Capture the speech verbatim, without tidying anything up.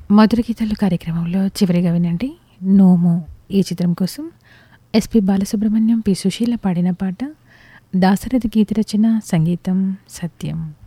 మధుర గీతాలు కార్యక్రమంలో చివరిగా వినండి 'నోము' ఈ చిత్రం కోసం ఎస్పి బాలసుబ్రహ్మణ్యం, పి సుశీల పాడిన పాట. దాశరథి గీత రచన, సంగీతం సత్యం.